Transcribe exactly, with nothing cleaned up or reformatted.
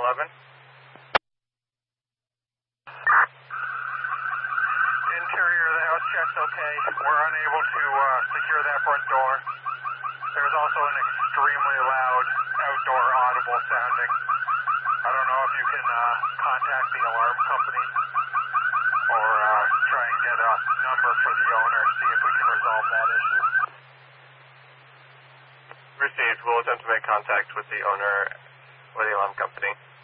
eleven. Interior of the house checks okay. We're unable to uh, secure that front door. There's also an extremely loud outdoor audible sounding. I don't know if you can uh, contact the alarm company or uh, try and get a number for the owner, see if we can resolve that issue. Received. We'll attempt to make contact with the owner or the alarm company.